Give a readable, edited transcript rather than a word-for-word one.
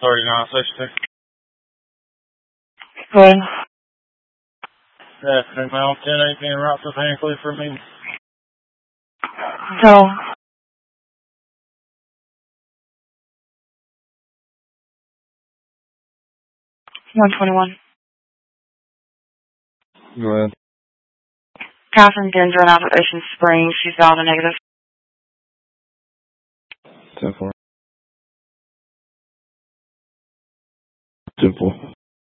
3960. Go ahead. Afternoon, ma'am. 1018 right to Hankley for me. So, 121. Go ahead. Catherine Ginger in Appalachian Springs. She's out a negative. 10-4. Simple.